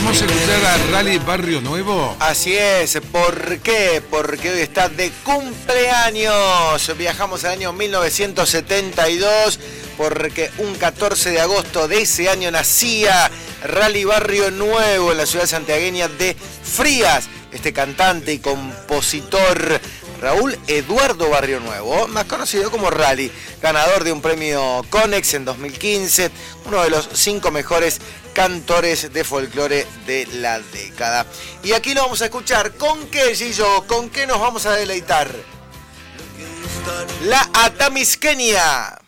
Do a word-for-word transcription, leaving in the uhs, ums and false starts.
vamos a escuchar a Rally Barrio Nuevo. Así es, ¿por qué? Porque hoy está de cumpleaños. Viajamos al año mil novecientos setenta y dos, porque un catorce de agosto de ese año nacía Rally Barrio Nuevo en la ciudad santiagueña de Frías. Este cantante y compositor Raúl Eduardo Barrio Nuevo, más conocido como Rally, ganador de un premio Conex en dos mil quince, uno de los cinco mejores cantores de folclore de la década. Y aquí lo vamos a escuchar. ¿Con qué, Gillo? ¿Con qué nos vamos a deleitar? La Atamisqueña.